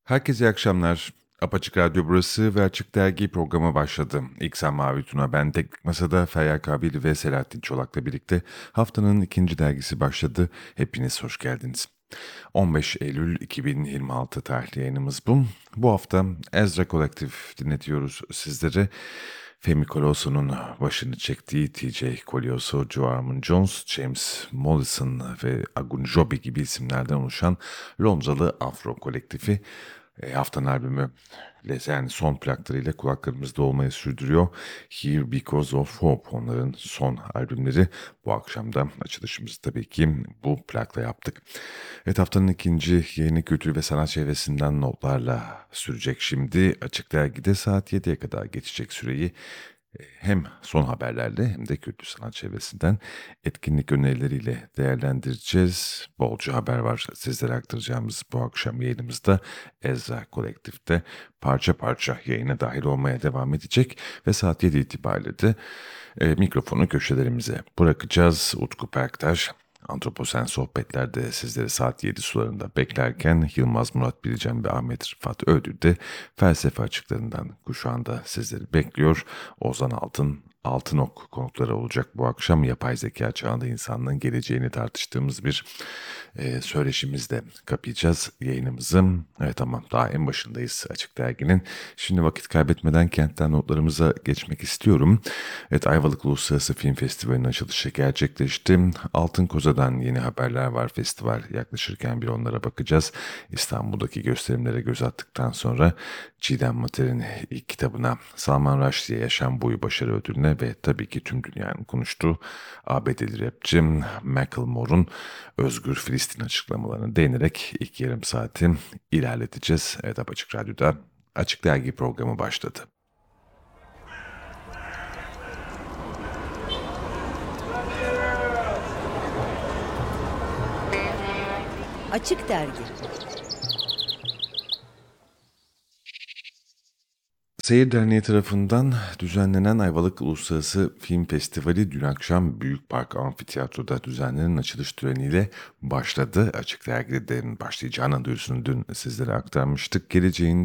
Herkese iyi akşamlar. Apaçık Radyo burası ve Açık Dergi programı başladı. İksan Mavi Tuna, ben Teknik Masa'da Feryal Kabil ve Selahattin Çolak'la birlikte haftanın ikinci dergisi başladı. Hepiniz hoş geldiniz. 15 Eylül 2026 tarihli yayınımız bu. Bu hafta Ezra Collective dinletiyoruz sizlere. Femi Colosso'nun başını çektiği TJ Colioso, Joe Armon Jones, James Mollison ve Agun Jobi gibi isimlerden oluşan Londralı Afro kolektifi haftanın albümü yani son plaklarıyla kulaklarımızda olmayı sürdürüyor. Here Because of Hope onların son albümleri. Bu akşam da açılışımızı tabii ki bu plakla yaptık. Evet, haftanın ikinci yayını kültür ve sanat çevresinden notlarla sürecek şimdi. Açık Dergi'de saat 7'ye kadar geçecek süreyi hem son haberlerle hem de kültür sanat çevresinden etkinlik önerileriyle değerlendireceğiz. Bolca haber var sizlere aktaracağımız bu akşam yayınımızda. Ezra Kolektif'te parça parça yayına dahil olmaya devam edecek ve saat 7 itibariyle de mikrofonu köşelerimize bırakacağız. Utku Perktaş Antroposen Sohbetler'de sizleri saat 7 sularında beklerken Yılmaz Murat Bilcem ve Ahmet Rıfat Ödül de felsefe açıklarından kuşağında sizleri bekliyor. Ozan Altınok konukları olacak bu akşam. Yapay zeka çağında insanlığın geleceğini tartıştığımız bir söyleşimizle kapayacağız yayınımızı. Evet, ama daha en başındayız Açık Dergi'nin. Şimdi vakit kaybetmeden kentten notlarımıza geçmek istiyorum. Evet, Ayvalık Uluslararası Film Festivali'nin açılışı gerçekleşti. Altın Koza'dan yeni haberler var. Festival yaklaşırken bir onlara bakacağız. İstanbul'daki gösterimlere göz attıktan sonra Çiğdem Mater'in ilk kitabına, Salman Rushdie'ye Yaşam Boyu Başarı Ödülüne ve tabii ki tüm dünyanın konuştuğu ABD'li rapçi Macklemore'un Özgür Filistin açıklamalarına değinerek ilk yarım saati ilerleteceğiz. Evet, Apaçık Radyo'da Açık Dergi programı başladı. Açık Dergi. Seyir Derneği tarafından düzenlenen Ayvalık Uluslararası Film Festivali dün akşam Büyükpark Amfiteyatro'da düzenlenen açılış töreniyle başladı. Açık Dergi'de başlayacağının duyurusunu dün sizlere aktarmıştık. Geleceğin